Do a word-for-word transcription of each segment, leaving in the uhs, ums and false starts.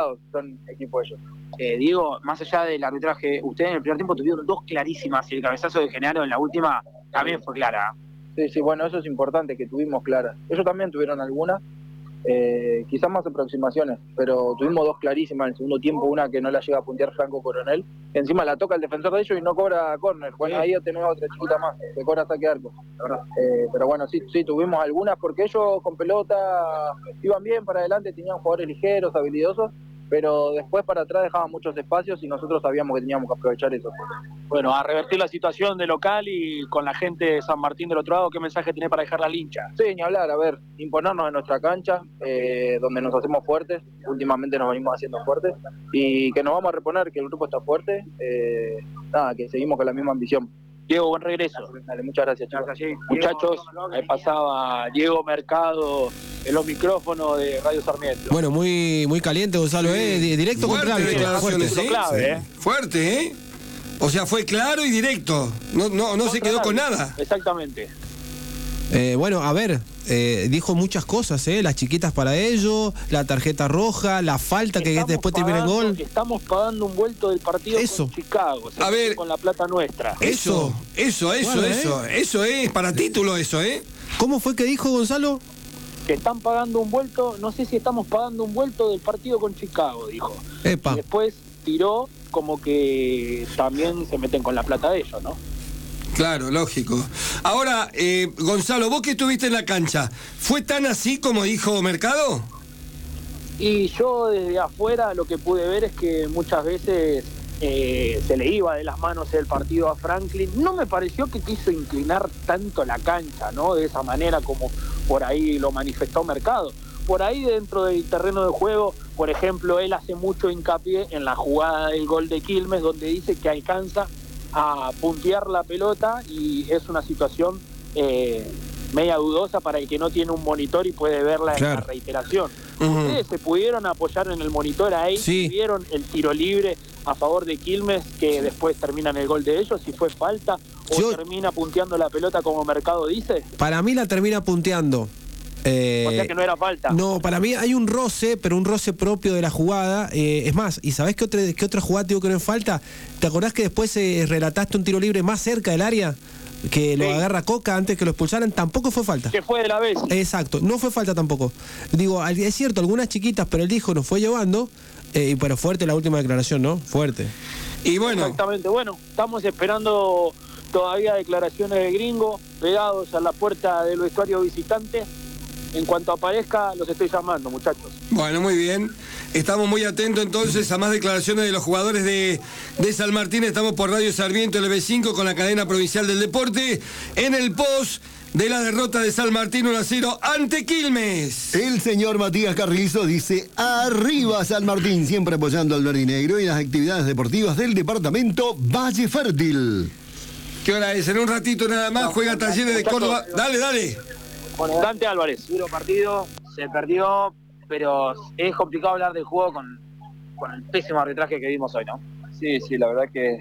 lados, son equipo ellos. Eh, Diego, más allá del arbitraje, ustedes en el primer tiempo tuvieron dos clarísimas y el cabezazo de Genaro en la última también fue clara. Sí, sí, bueno, eso es importante, que tuvimos claras. Ellos también tuvieron algunas, eh, quizás más aproximaciones, pero tuvimos dos clarísimas en el segundo tiempo, una que no la llega a puntear Franco Coronel, que encima la toca el defensor de ellos y no cobra córner. Bueno, ahí tenemos otra chiquita más, que cobra saque de arco. Eh, pero bueno, sí, sí, tuvimos algunas porque ellos con pelota iban bien para adelante, tenían jugadores ligeros, habilidosos, pero después para atrás dejaban muchos espacios y nosotros sabíamos que teníamos que aprovechar eso. Bueno, a revertir la situación de local y con la gente de San Martín del otro lado, ¿qué mensaje tiene para dejar la hincha? Sí, ni hablar, a ver, imponernos en nuestra cancha, eh, donde nos hacemos fuertes, últimamente nos venimos haciendo fuertes, y que nos vamos a reponer, que el grupo está fuerte, eh, nada, que seguimos con la misma ambición. Diego, buen regreso. Dale, muchas gracias, chicos. Muchachos, ahí pasaba Diego Mercado en los micrófonos de Radio Sarmiento. Bueno, muy muy caliente, Gonzalo, ¿eh? Directo con clave. Declaraciones, Fuerte. ¿eh? Clave, ¿eh? Fuerte, ¿eh? O sea, fue claro y directo. No, no, no se quedó con nada. Exactamente. Eh, bueno, a ver, eh, dijo muchas cosas, ¿eh? Las chiquitas para ellos, la tarjeta roja, la falta que Estamos después termina el gol. Estamos pagando un vuelto del partido Eso. con Chicago, A ver. con la plata nuestra. Eso, eso, eso, Bueno, ¿eh? eso. Eso es para título, eso, ¿eh? ¿Cómo fue que dijo Gonzalo? Que están pagando un vuelto, no sé si estamos pagando un vuelto del partido con Chicago, dijo. Epa. Y después tiró como que también se meten con la plata de ellos, ¿no? Claro, lógico. Ahora, eh, Gonzalo, vos que estuviste en la cancha, ¿fue tan así como dijo Mercado? Y yo desde afuera lo que pude ver es que muchas veces eh, se le iba de las manos el partido a Franklin. No me pareció que quiso inclinar tanto la cancha, ¿no? De esa manera como por ahí lo manifestó Mercado. Por ahí dentro del terreno de juego, por ejemplo, él hace mucho hincapié en la jugada del gol de Quilmes, donde dice que alcanza a puntear la pelota y es una situación eh, media dudosa para el que no tiene un monitor y puede verla Claro. en la reiteración. Uh-huh. ¿Ustedes se pudieron apoyar en el monitor ahí? Sí. ¿Vieron el tiro libre a favor de Quilmes que después termina en el gol de ellos? ¿Si fue falta o Yo- termina punteando la pelota como Mercado dice? Para mí la termina punteando. Eh, O sea que no era falta. No, para mí hay un roce, pero un roce propio de la jugada. Eh, es más, ¿y sabés qué otra, qué otra jugada te digo que no es falta? ¿Te acordás que después eh, relataste un tiro libre más cerca del área? Que lo Sí. agarra Coca antes que lo expulsaran, tampoco fue falta. Que fue de la vez. Exacto, no fue falta tampoco. Digo, al- es cierto, algunas chiquitas, pero él dijo, nos fue llevando, eh, pero fuerte la última declaración, ¿no? Fuerte. Y bueno, Exactamente. Bueno, estamos esperando todavía declaraciones de Gringo, pegados a la puerta del vestuario visitante. En cuanto aparezca, los estoy llamando, muchachos. bueno, muy bien. Estamos muy atentos entonces a más declaraciones de los jugadores de, de San Martín. Estamos por Radio Sarmiento L B cinco con la cadena provincial del deporte en el post de la derrota de San Martín uno a cero ante Quilmes. El señor Matías Carrizo dice: arriba San Martín, siempre apoyando al verde y negro y las actividades deportivas del departamento Valle Fértil. ¿Qué hora es? En un ratito nada más juega Talleres de Córdoba. Dale, dale. Bueno, Dante Álvarez. Duro partido, se perdió, pero es complicado hablar del juego con, con el pésimo arbitraje que vimos hoy, ¿no? Sí, sí, la verdad que,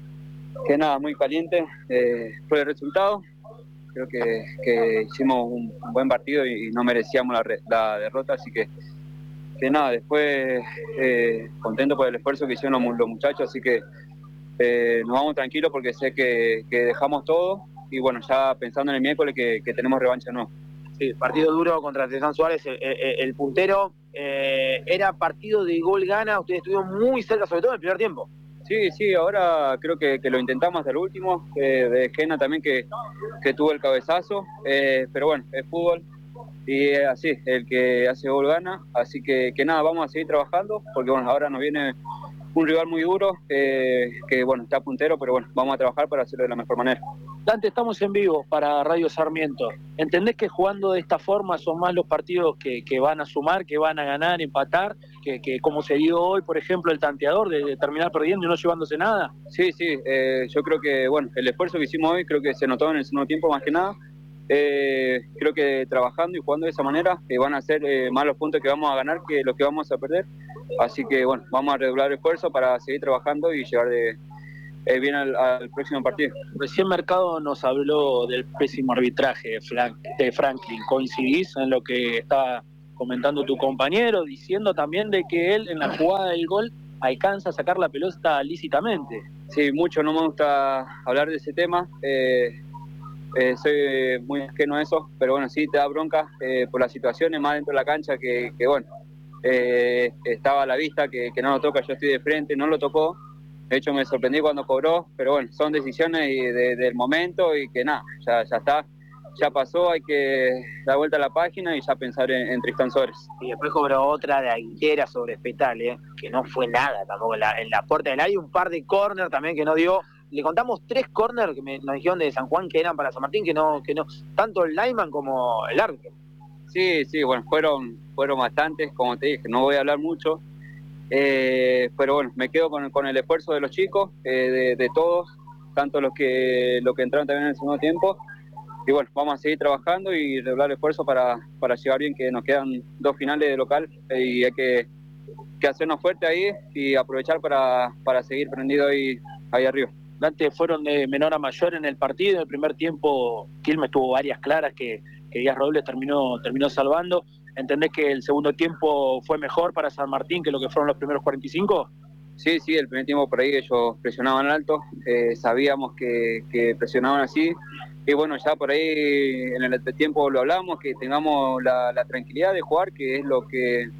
que nada, muy caliente eh, fue el resultado. Creo que, que hicimos un, un buen partido y no merecíamos la, re, la derrota, así que, que nada, después eh, contento por el esfuerzo que hicieron los, los muchachos, así que eh, nos vamos tranquilos porque sé que, que dejamos todo y bueno, ya pensando en el miércoles que, que tenemos revancha no. Sí, partido duro contra César Suárez, el, el, el puntero. Eh, era partido de gol gana, ustedes estuvieron muy cerca, sobre todo en el primer tiempo. Sí, sí, ahora creo que, que lo intentamos hasta el último, eh, de Gena también que, que tuvo el cabezazo, eh, pero bueno, es fútbol y es así, el que hace gol gana, así que, que nada, vamos a seguir trabajando, porque bueno, ahora nos viene un rival muy duro, eh, que bueno, está puntero, pero bueno, vamos a trabajar para hacerlo de la mejor manera. Dante, estamos en vivo para Radio Sarmiento. ¿Entendés que jugando de esta forma son más los partidos que, que van a sumar, que van a ganar, empatar, que, que como se dio hoy, por ejemplo, el tanteador de, de terminar perdiendo y no llevándose nada? Sí, sí, eh, yo creo que bueno, el esfuerzo que hicimos hoy creo que se notó en el segundo tiempo más que nada. Eh, creo que trabajando y jugando de esa manera eh, van a ser eh, más los puntos que vamos a ganar que los que vamos a perder. Así que bueno, vamos a redoblar el esfuerzo para seguir trabajando y llegar de, eh, bien al, al próximo partido. Recién Mercado nos habló del pésimo arbitraje de, Frank, de Franklin. ¿Coincidís en lo que está comentando tu compañero, diciendo también de que él en la jugada del gol alcanza a sacar la pelota lícitamente. Sí, mucho no me gusta hablar de ese tema, eh, eh, soy muy ajeno a eso, pero bueno, sí te da bronca eh, por las situaciones más dentro de la cancha que, que bueno, eh, estaba a la vista, que, que no lo toca, yo estoy de frente, no lo tocó, de hecho me sorprendí cuando cobró, pero bueno, son decisiones y de, del momento y que nada, ya, ya está, ya pasó, hay que dar vuelta a la página y ya pensar en, en Tristán Suárez. Y después cobró otra de Aguilera sobre Espetal, ¿eh? Que no fue nada tampoco en la, en la puerta del área, un par de córner también que no dio. Le contamos tres córner que me, nos dijeron de San Juan que eran para San Martín, que no, que no, tanto el lineman como el árbitro. Sí, sí, bueno, fueron, fueron bastantes, como te dije, no voy a hablar mucho, eh, pero bueno, me quedo con, con el esfuerzo de los chicos, eh, de, de todos, tanto los que, los que entraron también en el segundo tiempo. Y bueno, vamos a seguir trabajando y redoblar el esfuerzo para, para llegar bien, que nos quedan dos finales de local eh, y hay que, que hacernos fuerte ahí y aprovechar para, para seguir prendido ahí, ahí arriba. Antes fueron de menor a mayor en el partido. En el primer tiempo Quilmes tuvo varias claras que, que Díaz Robles terminó, terminó salvando. ¿Entendés que el segundo tiempo fue mejor para San Martín que lo que fueron los primeros cuarenta y cinco? Sí, sí, el primer tiempo por ahí ellos presionaban alto, eh, sabíamos que, que presionaban así. Y bueno, ya por ahí en el tiempo lo hablamos, que tengamos la, la tranquilidad de jugar, que es lo que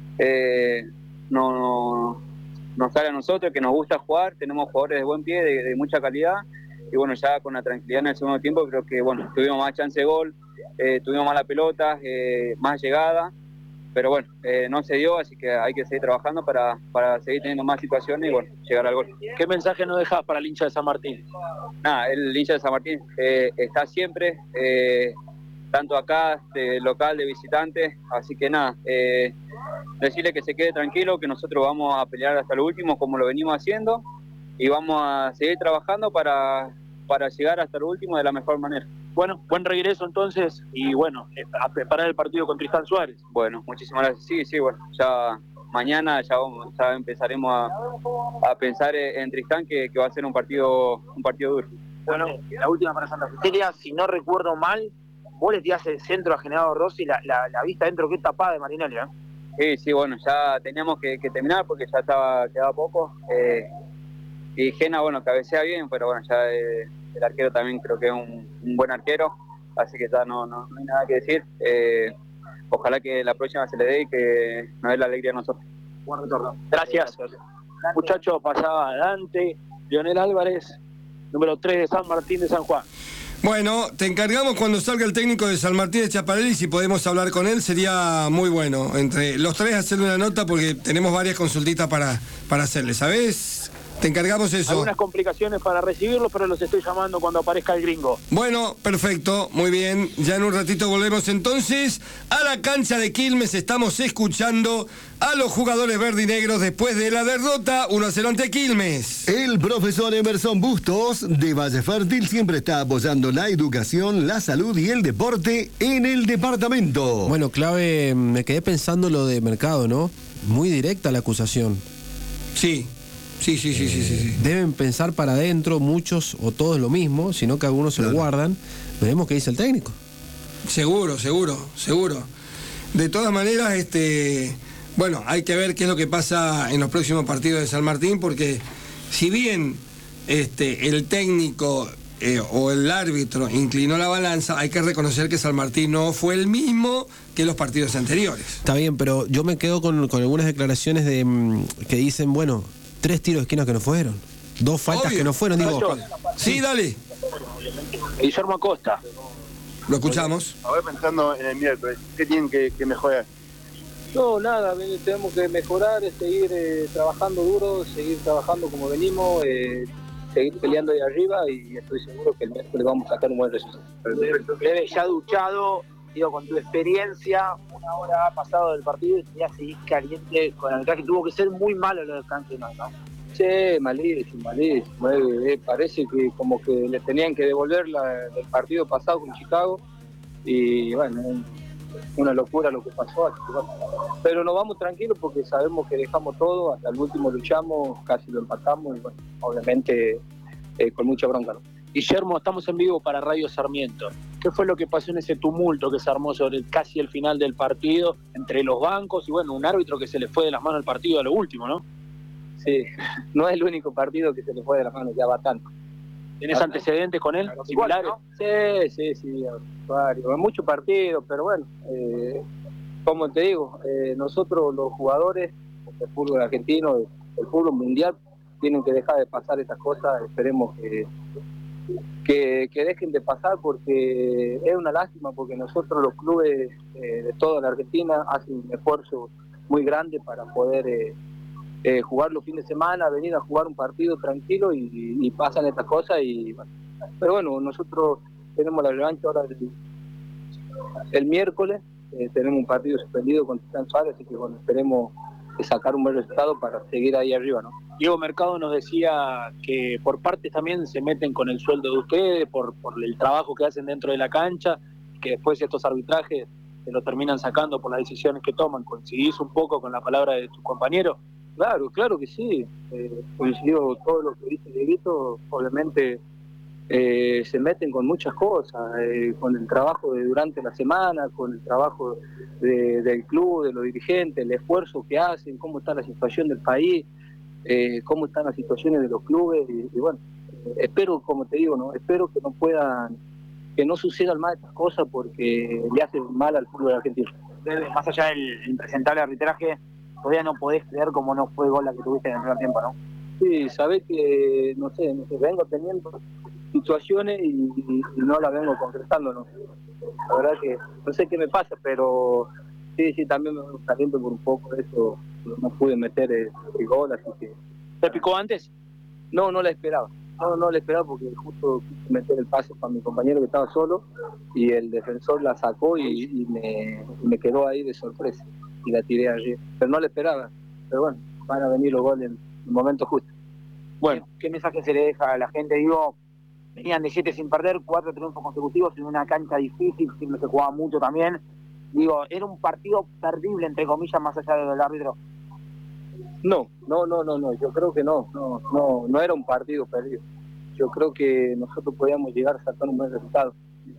eh, no, no, nos sale a nosotros, que nos gusta jugar, tenemos jugadores de buen pie, de, de mucha calidad, y bueno, ya con la tranquilidad en el segundo tiempo creo que bueno, tuvimos más chance de gol, eh, tuvimos más la pelota, eh, más llegada, pero bueno, eh, no se dio, así que hay que seguir trabajando para, para seguir teniendo más situaciones y bueno, llegar al gol. ¿Qué mensaje nos dejás para el hincha de San Martín? Nada, el hincha de San Martín eh, está siempre, eh, tanto acá, de local, de visitantes, así que nada, eh, decirle que se quede tranquilo, que nosotros vamos a pelear hasta lo último como lo venimos haciendo y vamos a seguir trabajando para, para llegar hasta lo último de la mejor manera. Bueno, buen regreso entonces y bueno, a preparar el partido con Tristán Suárez. Bueno, muchísimas gracias. Sí, sí, bueno, ya mañana ya, vamos, ya empezaremos a, a pensar en Tristán, que, que va a ser un partido un partido duro. Bueno, la última para Santa Cecilia, si no recuerdo mal, vos le tirás el centro a Generado Rossi, la, la, la vista dentro, qué tapada de Marinelli, ¿eh? Sí, sí, bueno, ya teníamos que, que terminar porque ya estaba quedaba poco. Eh, y Gena, bueno, cabecea bien, pero bueno, ya eh, el arquero también creo que es un, un buen arquero, así que ya no, no, no hay nada que decir. Eh, ojalá que la próxima se le dé y que nos dé la alegría a nosotros. Buen retorno. Gracias. Muchachos, pasaba Dante, Leonel Álvarez, número tres de San Martín de San Juan. Bueno, te encargamos cuando salga el técnico de San Martín de Chaparelli, si podemos hablar con él, sería muy bueno. Entre los tres hacerle una nota porque tenemos varias consultitas para, para hacerle, ¿sabes? Te encargamos eso. Algunas complicaciones para recibirlo, pero los estoy llamando cuando aparezca el gringo. Bueno, perfecto, muy bien. Ya en un ratito volvemos entonces a la cancha de Quilmes. Estamos escuchando a los jugadores verdinegros después de la derrota uno a cero ante Quilmes. El profesor Emerson Bustos de Valle Fértil siempre está apoyando la educación, la salud y el deporte en el departamento. Bueno, clave, me quedé pensando lo de Mercado, ¿no? Muy directa la acusación. Sí. Sí, sí, sí, sí, sí, sí. Deben pensar para adentro, muchos o todos lo mismo, sino que algunos se lo guardan. Veremos qué dice el técnico. Seguro, seguro, seguro. De todas maneras, este, bueno, hay que ver qué es lo que pasa en los próximos partidos de San Martín, porque si bien este, el técnico eh, o el árbitro inclinó la balanza, hay que reconocer que San Martín no fue el mismo que los partidos anteriores. Está bien, pero yo me quedo con, con algunas declaraciones de que dicen, bueno, tres tiros de esquina que no fueron, dos faltas Obvio. que no fueron. Digo, sí, dale. Guillermo Acosta. Lo escuchamos. A ver, pensando en el miércoles, ¿qué tienen que, que mejorar? No, nada, tenemos que mejorar, seguir eh, trabajando duro, seguir trabajando como venimos, eh, seguir peleando ahí arriba y estoy seguro que el miércoles vamos a sacar un buen resultado. Bebe, ya duchado, digo, con tu experiencia, una hora ha pasado del partido y ya seguís caliente con el arbitraje. Tuvo que ser muy malo lo del cáncer, ¿no? Sí, malísimo, malísimo. Eh, eh, parece que como que le tenían que devolver la, el partido pasado con Chicago y bueno, una locura lo que pasó. Así que, bueno. Pero nos vamos tranquilos porque sabemos que dejamos todo, hasta el último luchamos, casi lo empatamos y bueno, obviamente eh, con mucha bronca, ¿no? Guillermo, estamos en vivo para Radio Sarmiento. ¿Qué fue lo que pasó en ese tumulto que se armó sobre el, casi el final del partido entre los bancos y bueno, un árbitro que se le fue de las manos al partido a lo último, ¿no? Sí, no es el único partido que se le fue de las manos, ya va tanto. ¿Tienes antecedentes con él? ¿Similares? ¿No? Sí, sí, sí, varios. Muchos partidos, pero bueno, eh, como te digo, eh, nosotros los jugadores, el fútbol argentino, el fútbol mundial, tienen que dejar de pasar estas cosas. Esperemos que Que, que dejen de pasar, porque es una lástima, porque nosotros los clubes eh, de toda la Argentina hacen un esfuerzo muy grande para poder eh, eh, jugar los fines de semana, venir a jugar un partido tranquilo y, y pasan estas cosas. Y bueno, pero bueno, nosotros tenemos la revancha ahora el, el miércoles, eh, tenemos un partido suspendido con Titán Suárez, así que bueno, esperemos sacar un buen resultado para seguir ahí arriba, ¿no? Diego Mercado nos decía que por partes también se meten con el sueldo de ustedes, por, por el trabajo que hacen dentro de la cancha, que después estos arbitrajes se lo terminan sacando por las decisiones que toman. ¿Coincidís un poco con la palabra de tu compañero? Claro, claro que sí. Eh, coincido todo lo que dice Dieguito. Obviamente eh, se meten con muchas cosas, eh, con el trabajo de durante la semana, con el trabajo de, del club, de los dirigentes, el esfuerzo que hacen, cómo está la situación del país. Eh, cómo están las situaciones de los clubes y, y bueno, eh, espero, como te digo, no espero que no puedan, que no sucedan más estas cosas, porque le hacen mal al fútbol argentino. Más allá del impresentable arbitraje, todavía no podés creer cómo no fue gol la que tuviste en el primer tiempo, ¿no? Sí, sabés que, no sé, no sé, vengo teniendo situaciones y, y, y no las vengo concretando, ¿no? La verdad que no sé qué me pasa, pero sí, sí, también me caliento por un poco eso. No pude meter el, el gol, así que... ¿Te picó antes? No, no la esperaba. No, no la esperaba porque justo quise meter el pase para mi compañero que estaba solo y el defensor la sacó y, y, me, y me quedó ahí de sorpresa y la tiré allí. Pero no la esperaba. Pero bueno, van a venir los goles en el momento justo. Bueno, ¿qué mensaje se le deja a la gente? Digo, venían de siete sin perder, cuatro triunfos consecutivos en una cancha difícil, siempre se jugaba mucho también. Digo, era un partido perdible, entre comillas, más allá del árbitro. No, no, no, no, no, yo creo que no, no, no, no era un partido perdido. Yo creo que nosotros podíamos llegar a sacar un buen resultado.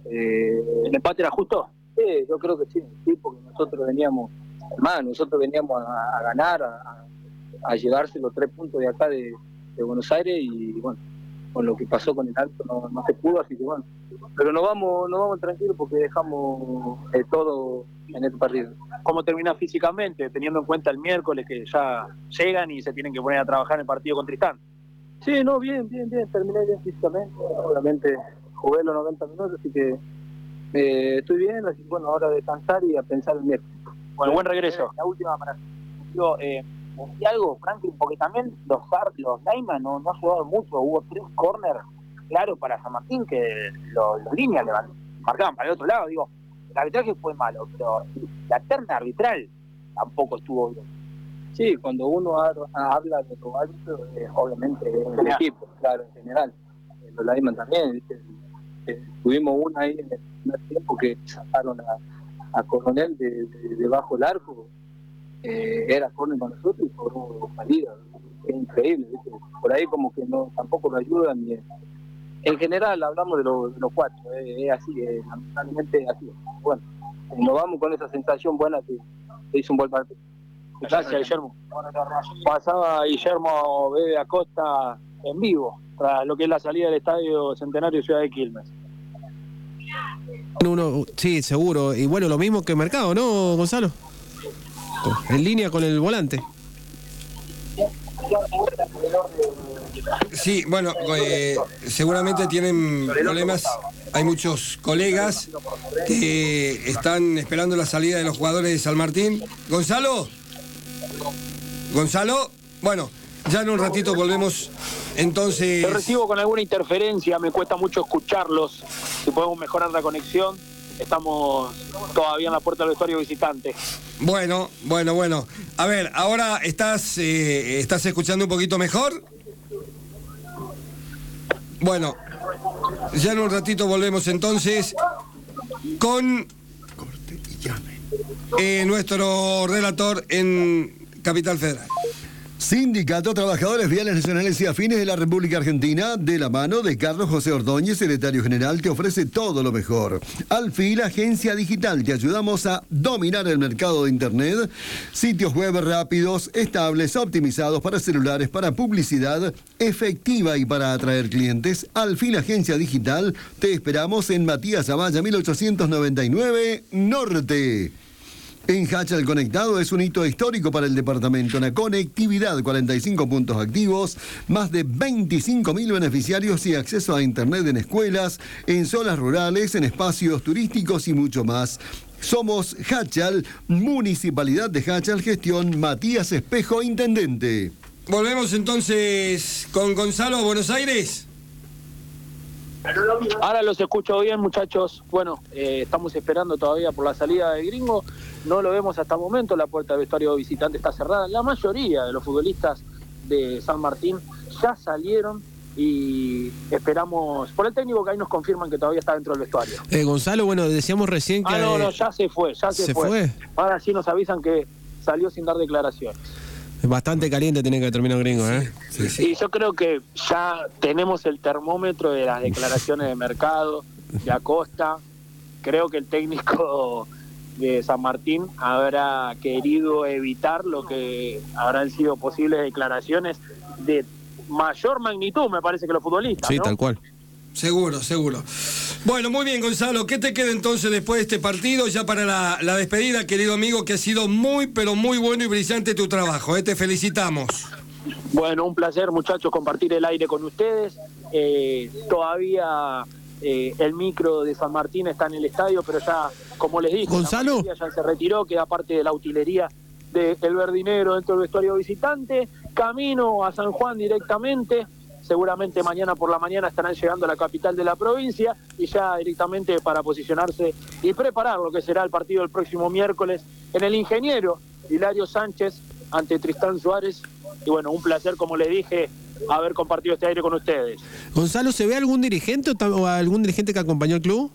Eh, ¿El empate era justo? Sí, yo creo que sí, sí, porque nosotros veníamos, además, nosotros veníamos a, a ganar, a, a llevarse los tres puntos de acá de, de Buenos Aires y bueno, con lo que pasó con el Alto no, no se pudo, así que bueno. Pero no vamos, no vamos tranquilos porque dejamos eh, todo en este partido. ¿Cómo termina físicamente, teniendo en cuenta el miércoles que ya llegan y se tienen que poner a trabajar en el partido con Tristán? Sí, no, bien, bien, bien, terminé bien físicamente. Obviamente jugué los noventa minutos, así que eh, estoy bien, así que bueno, ahora descansar y a pensar el miércoles. Bueno, buen regreso. La última para digo, eh, ¿y algo, Franklin? Porque también los los Neyman no, no ayudaron mucho, hubo tres corners claros para San Martín que los, los líneas le marcaban para el otro lado, digo, el arbitraje fue malo, pero la terna arbitral tampoco estuvo bien. Sí, cuando uno habla de los árbitros, eh, obviamente es el equipo, claro, en general. Eh, los Neyman también, ¿viste? Eh, tuvimos una ahí en el primer tiempo que sacaron a, a Coronel de, de, debajo del arco, eh, era corner con nosotros y cobró salida. Es increíble, ¿viste? Por ahí como que no tampoco lo ayudan. Y, en general hablamos de, lo, de los cuatro, eh, es así, eh, lamentablemente es así. Bueno, nos vamos con esa sensación buena que, que hizo un buen partido. Gracias, Guillermo. Pasaba Guillermo Bebe Acosta en vivo, tras lo que es la salida del Estadio Centenario Ciudad de Quilmes. Uno, sí, seguro. Y bueno, lo mismo que Mercado, ¿no, Gonzalo? En línea con el volante. Sí, bueno, eh, seguramente tienen problemas. Hay muchos colegas que están esperando la salida de los jugadores de San Martín. ¿Gonzalo? ¿Gonzalo? Bueno, ya en un ratito volvemos. Entonces... Te recibo con alguna interferencia, me cuesta mucho escucharlos. Si podemos mejorar la conexión, estamos todavía en la puerta del vestuario visitante. Bueno, bueno, bueno. A ver, ahora estás, eh, ¿estás escuchando un poquito mejor? Bueno, ya en un ratito volvemos entonces con eh, nuestro relator en Capital Federal. Sindicato Trabajadores Viales Nacionales y Afines de la República Argentina, de la mano de Carlos José Ordóñez, secretario general, te ofrece todo lo mejor. Alfil, agencia digital, te ayudamos a dominar el mercado de Internet. Sitios web rápidos, estables, optimizados para celulares, para publicidad efectiva y para atraer clientes. Alfil, agencia digital, te esperamos en Matías Amaya, mil ochocientos noventa y nueve, Norte. En Hachal Conectado es un hito histórico para el departamento. La conectividad, cuarenta y cinco puntos activos, más de veinticinco mil beneficiarios y acceso a Internet en escuelas, en zonas rurales, en espacios turísticos y mucho más. Somos Hachal, Municipalidad de Hachal, gestión Matías Espejo, intendente. Volvemos entonces con Gonzalo a Buenos Aires. Ahora los escucho bien, muchachos. Bueno, eh, estamos esperando todavía por la salida de Gringo. No lo vemos hasta el momento. La puerta del vestuario visitante está cerrada. La mayoría de los futbolistas de San Martín ya salieron y esperamos por el técnico, que ahí nos confirman que todavía está dentro del vestuario. Eh, Gonzalo, bueno, decíamos recién que... Ah, no, no, ya se fue, ya se, ¿Se fue. fue? Ahora sí nos avisan que salió sin dar declaraciones. Bastante caliente tiene que terminar Gringo, ¿eh? Sí, sí. Y yo creo que ya tenemos el termómetro de las declaraciones de Mercado, de Acosta. Creo que el técnico de San Martín habrá querido evitar lo que habrán sido posibles declaraciones de mayor magnitud, me parece, que los futbolistas. Sí, ¿no? tal cual. Seguro, seguro. Bueno, muy bien, Gonzalo. ¿Qué te queda entonces después de este partido? Ya para la, la despedida, querido amigo, que ha sido muy, pero muy bueno y brillante tu trabajo. ¿eh? Te felicitamos. Bueno, un placer, muchachos, compartir el aire con ustedes. Eh, todavía eh, el micro de San Martín está en el estadio, pero ya, como les dije, Gonzalo, ya se retiró, queda parte de la utilería del verdinegro dentro del vestuario visitante. Camino a San Juan directamente. Seguramente mañana por la mañana estarán llegando a la capital de la provincia y ya directamente para posicionarse y preparar lo que será el partido el próximo miércoles en el Ingeniero Hilario Sánchez ante Tristán Suárez. Y bueno, un placer, como les dije, haber compartido este aire con ustedes. Gonzalo, ¿se ve algún dirigente o, ta- o algún dirigente que acompañó al club?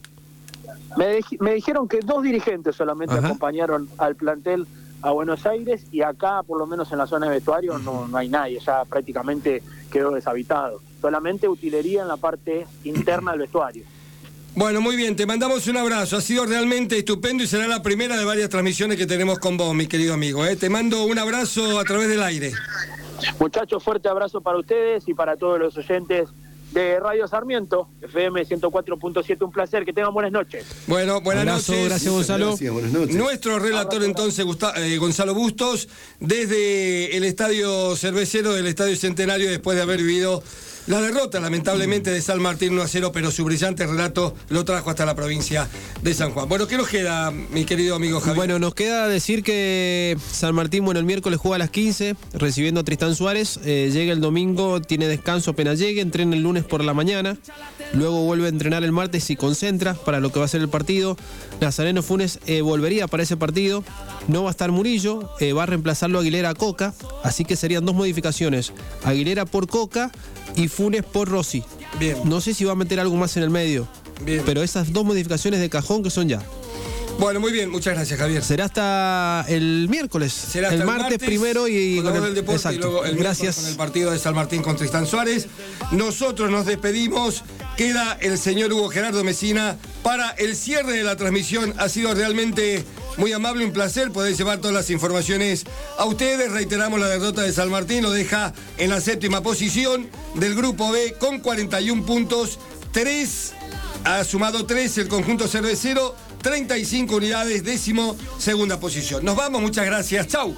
Me, dij- me dijeron que dos dirigentes solamente Ajá. acompañaron al plantel a Buenos Aires, y acá, por lo menos en la zona de vestuario, no, no hay nadie, ya prácticamente quedó deshabitado. Solamente utilería en la parte interna del vestuario. Bueno, muy bien, te mandamos un abrazo. Ha sido realmente estupendo y será la primera de varias transmisiones que tenemos con vos, mi querido amigo. ¿eh? Te mando un abrazo a través del aire. Muchachos, fuerte abrazo para ustedes y para todos los oyentes de Radio Sarmiento, F M ciento cuatro punto siete. Un placer, que tengan buenas noches. Bueno, buenas Abrazo, noches. gracias, Gonzalo. Gracias, buenas noches. Nuestro relator entonces, Gusta- eh, Gonzalo Bustos, desde el Estadio Cervecero del Estadio Centenario, después de haber vivido la derrota, lamentablemente, de San Martín uno a cero, pero su brillante relato lo trajo hasta la provincia de San Juan. Bueno, ¿qué nos queda, mi querido amigo Javier? Bueno, nos queda decir que San Martín, bueno, el miércoles juega a las quince, recibiendo a Tristán Suárez. Eh, llega el domingo, tiene descanso apenas llegue, entrena el lunes por la mañana. Luego vuelve a entrenar el martes y concentra para lo que va a ser el partido. Nazareno Funes eh, volvería para ese partido. No va a estar Murillo, eh, va a reemplazarlo Aguilera a Coca. Así que serían dos modificaciones: Aguilera por Coca y Funes por Rossi. Bien. No sé si va a meter algo más en el medio. Bien. Pero esas dos modificaciones de cajón que son ya. Bueno, muy bien, muchas gracias, Javier. Será hasta el miércoles. Será hasta el martes, primero y con la con voz el, del deporte, exacto. y luego el Gracias. con el partido de San Martín con Tristán Suárez. Nosotros nos despedimos. Queda el señor Hugo Gerardo Mesina para el cierre de la transmisión. Ha sido realmente muy amable, un placer poder llevar todas las informaciones a ustedes. Reiteramos, la derrota de San Martín lo deja en la séptima posición del grupo B con cuarenta y un puntos. tres ha sumado tres el conjunto cervecero, treinta y cinco unidades, décimo segunda posición. Nos vamos, muchas gracias. Chau.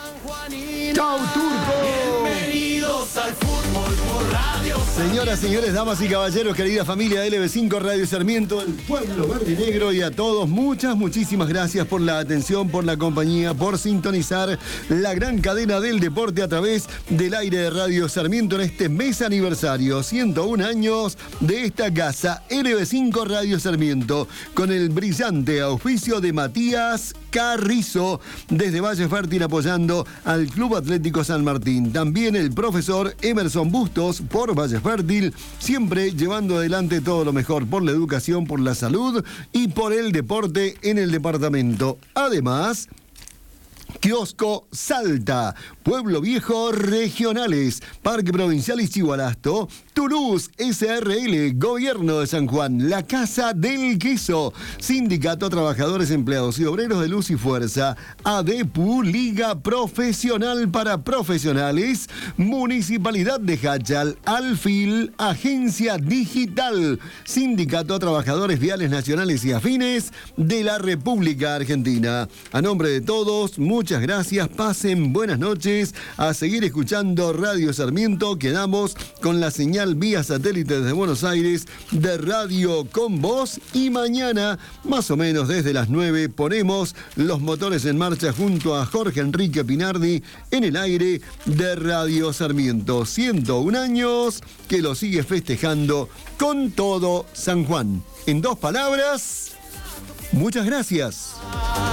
¡Chau, Turco! Bienvenidos al fútbol por radio. Señoras, señores, damas y caballeros, querida familia de L B cinco Radio Sarmiento, el pueblo verde y negro, y a todos, muchas, muchísimas gracias por la atención, por la compañía, por sintonizar la gran cadena del deporte a través del aire de Radio Sarmiento en este mes aniversario, ciento un años de esta casa, L B cinco Radio Sarmiento, con el brillante auspicio de Matías Carrizo, desde Valle Fértil, apoyando al Club Atlético San Martín. También el profesor Emerson Bustos por Valle Fértil, siempre llevando adelante todo lo mejor por la educación, por la salud y por el deporte en el departamento. Además, Kiosco Salta, Pueblo Viejo Regionales, Parque Provincial Ixigualasto, Toulouse S R L, Gobierno de San Juan, La Casa del Queso, Sindicato Trabajadores, Empleados y Obreros de Luz y Fuerza, ADEPU, Liga Profesional para Profesionales, Municipalidad de Hachal, Alfil, Agencia Digital, Sindicato Trabajadores Viales Nacionales y Afines de la República Argentina. A nombre de todos, muchas gracias, pasen buenas noches, a seguir escuchando Radio Sarmiento. Quedamos con la señal vía satélite desde Buenos Aires de Radio Con Voz, y mañana, más o menos desde las nueve, ponemos los motores en marcha junto a Jorge Enrique Pinardi en el aire de Radio Sarmiento. ciento un años que lo sigue festejando con todo San Juan. En dos palabras, muchas gracias.